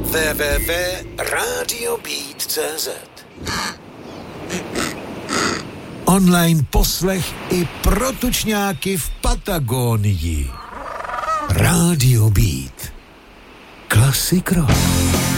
www.radiobeat.cz. Online poslech i pro tučňáky v Patagónii. Radio Beat. Classic rock.